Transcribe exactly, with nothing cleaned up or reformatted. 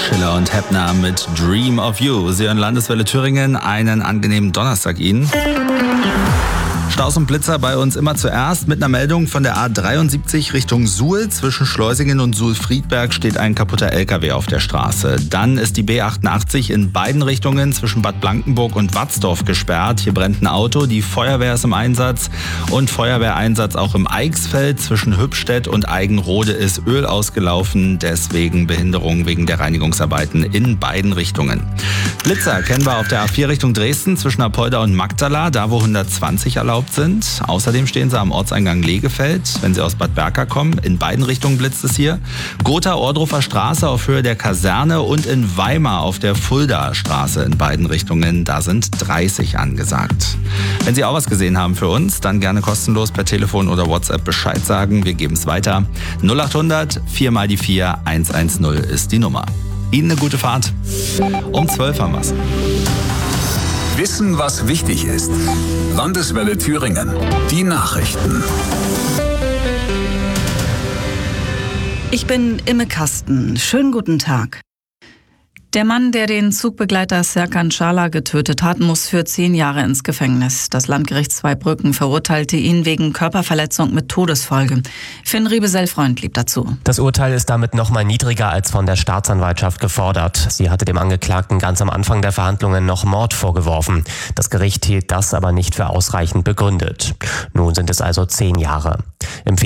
Schiller und Heppner mit Dream of You. Sie hören Landeswelle Thüringen. Einen angenehmen Donnerstag Ihnen. Staus und Blitzer bei uns immer zuerst. Mit einer Meldung von der A dreiundsiebzig Richtung Suhl. Zwischen Schleusingen und Suhl-Friedberg steht ein kaputter L K W auf der Straße. Dann ist die B achtundachtzig in beiden Richtungen zwischen Bad Blankenburg und Watzdorf gesperrt. Hier brennt ein Auto. Die Feuerwehr ist im Einsatz. Und Feuerwehreinsatz auch im Eichsfeld. Zwischen Hübstedt und Eigenrode ist Öl ausgelaufen. Deswegen Behinderung wegen der Reinigungsarbeiten in beiden Richtungen. Blitzer kennen wir auf der A vier Richtung Dresden zwischen Apolda und Magdala, da wo hundertzwanzig erlaubt sind. Außerdem stehen sie am Ortseingang Legefeld, wenn sie aus Bad Berka kommen. In beiden Richtungen blitzt es hier. Gotha-Ohrdruffer Straße auf Höhe der Kaserne und in Weimar auf der Fuldaer Straße in beiden Richtungen. Da sind dreißig angesagt. Wenn Sie auch was gesehen haben für uns, dann gerne kostenlos per Telefon oder WhatsApp Bescheid sagen. Wir geben es weiter. null achthundert vier mal die vier hundertzehn ist die Nummer. Ihnen eine gute Fahrt. Um zwölf haben wir's. Wissen, was wichtig ist. Landeswelle Thüringen. Die Nachrichten. Ich bin Imme Kasten. Schönen guten Tag. Der Mann, der den Zugbegleiter Serkan Schala getötet hat, muss für zehn Jahre ins Gefängnis. Das Landgericht Zweibrücken verurteilte ihn wegen Körperverletzung mit Todesfolge. Finn Riebesell-Freund blieb dazu. Das Urteil ist damit noch mal niedriger als von der Staatsanwaltschaft gefordert. Sie hatte dem Angeklagten ganz am Anfang der Verhandlungen noch Mord vorgeworfen. Das Gericht hielt das aber nicht für ausreichend begründet. Nun sind es also zehn Jahre. Im